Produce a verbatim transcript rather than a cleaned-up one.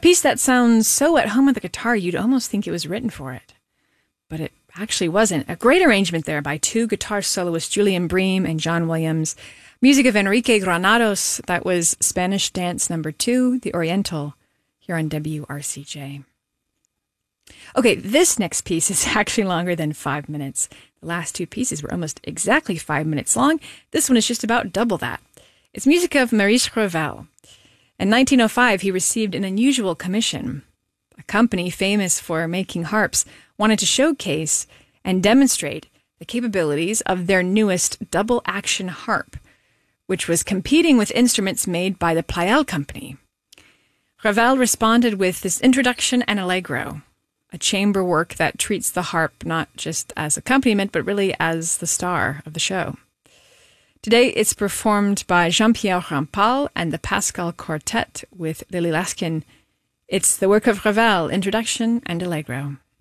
piece that sounds so at home on the guitar you'd almost think it was written for it. But it actually wasn't. A great arrangement there by two guitar soloists, Julian Bream and John Williams. Music of Enrique Granados. That was Spanish Dance Number Two, The Oriental, here on W R C J. Okay, this next piece is actually longer than five minutes. The last two pieces were almost exactly five minutes long. This one is just about double that. It's music of Maurice Ravel. In nineteen oh five, he received an unusual commission. A company famous for making harps wanted to showcase and demonstrate the capabilities of their newest double-action harp, which was competing with instruments made by the Pleyel Company. Ravel responded with this introduction and allegro, a chamber work that treats the harp not just as accompaniment, but really as the star of the show. Today, it's performed by Jean-Pierre Rampal and the Pascal Quartet with Lily Laskin. It's the work of Ravel, introduction and allegro.